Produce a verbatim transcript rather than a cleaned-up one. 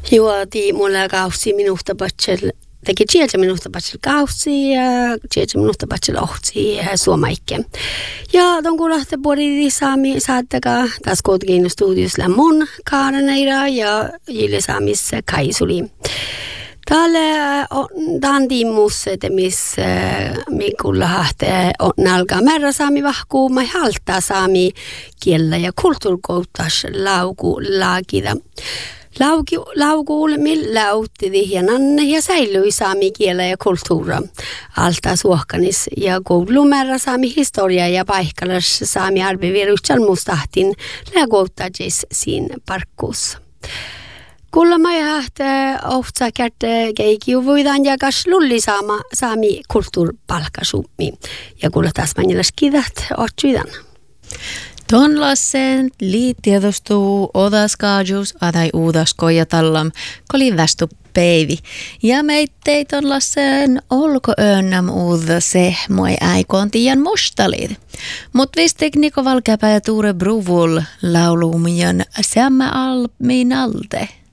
Juoti mulla kausi minusta patsel. Teki tiedä minusta patsel kausi ja tiedä minusta patsel ohti suomaikke. Ja ton kun lähtee puoliti saami saattakaa taas kuitenkin studiosilla mun kaaraneira ja jille saamissa kaisuli. Täällä on tiimus, että missä mikulla lähtee nalkaa määrä saami vahkuu, mai haltaa saami kielä ja kulttuurikouttas lauku laakida. Lauki, laukuul millä lautti vihjananne ja säilyi saami kielä ja kulttuura. Alta suohkanis ja koulumäärä saami historia ja paikkalas saami arvivirutsan mustahtin lägoutajis siinä parkkuussa. Kulla mä jahtaa ohtsa kärte keikiu voidaan jakas lulli saama saami kulttuurpalkkasummi. Ja kulla taas manilas kidat otsuidan. Tonlassen liittiedostuu odaskaajus adai uudaskojatallam koli västu päivi. Ja meittei tonlassen olko önnäm uudda se moi äikoon tiian mustalid. Mut vistik Niko Valkeapää ja Tuure Bruvul laulumian sämmä al min alte.